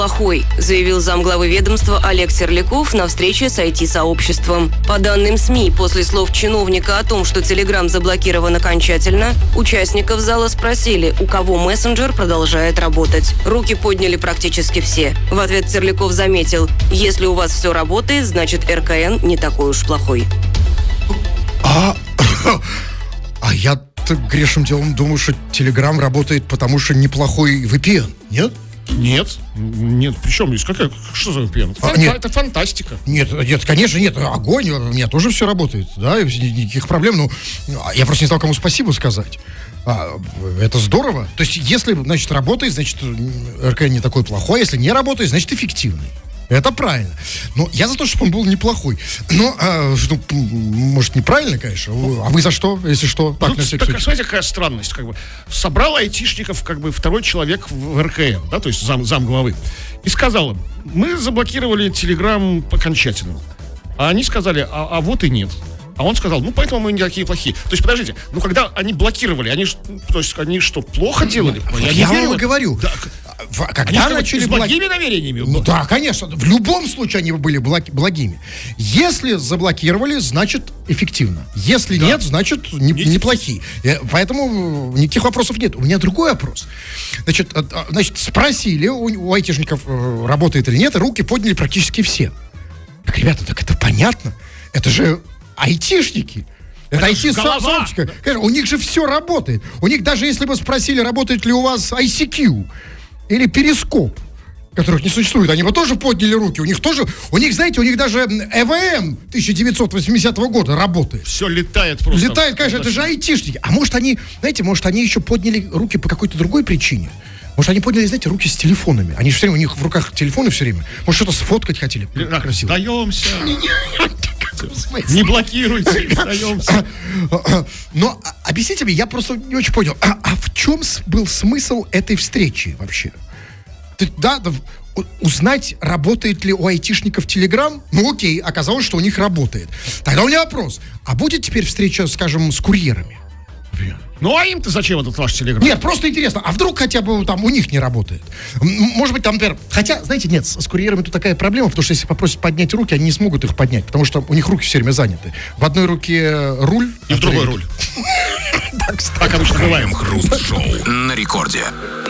плохой, заявил замглавы ведомства Олег Серляков на встрече с IT-сообществом. По данным СМИ, после слов чиновника о том, что Telegram заблокирован окончательно, участников зала спросили, у кого мессенджер продолжает работать. Руки подняли практически все. В ответ Серляков заметил, если у вас все работает, значит РКН не такой уж плохой. А я-то грешным делом думаю, что Telegram работает, потому что неплохой VPN, нет? Нет, причем здесь что за VPN? Это фантастика. Нет, конечно, нет, огонь, у меня тоже все работает, да, никаких проблем, но я просто не знал, кому спасибо сказать. Это здорово. То есть, если, значит, работает, значит, РКН не такой плохой, если не работает, значит, эффективный. Это правильно. Но я за то, чтобы он был неплохой. Но, может, неправильно, конечно. А вы за что, если что? Так, на всякий случай. Смотрите, какая странность. Собрал айтишников, второй человек в РКН, да, то есть зам главы, и сказал им, мы заблокировали Telegram окончательно. А они сказали, а вот и нет. А он сказал, поэтому мы не такие плохие. То есть, подождите, когда они блокировали, они что, плохо делали? Я вам говорю. Да. Когда они начали с благими намерениями? Да, конечно. В любом случае они были благими. Если заблокировали, значит эффективно. Если нет, значит неплохие. Поэтому никаких вопросов нет. У меня другой вопрос. Значит, спросили у айтишников, работает или нет, и руки подняли практически все. Так, ребята, так это понятно. Это же айтишники. Это IT-сообщество. У них же все работает. У них даже если бы спросили, работает ли у вас ICQ или Перископ, которых не существует, они бы тоже подняли руки. У них, знаете, у них даже ЭВМ 1980 года работает. Все летает просто. Летает, конечно, это же айтишники. А может они еще подняли руки по какой-то другой причине. Может, они подняли, знаете, руки с телефонами. Они же все время, у них в руках телефоны все время. Может, что-то сфоткать хотели красиво. Даемся. Не блокируйте, даемся. Но объясните мне, я просто не очень понял. А в чем был смысл этой встречи вообще? Узнать, работает ли у айтишников Telegram? Окей, оказалось, что у них работает. Тогда у меня вопрос. А будет теперь встреча, скажем, с курьерами? А им-то зачем этот ваш Телеграм? Нет, просто интересно, а вдруг хотя бы там у них не работает? Может быть, там, например... Хотя, знаете, нет, с курьерами тут такая проблема, потому что если попросят поднять руки, они не смогут их поднять, потому что у них руки все время заняты. В одной руке руль, и в другой руль. Так обычно бывает. Крем-хруст-шоу на рекорде.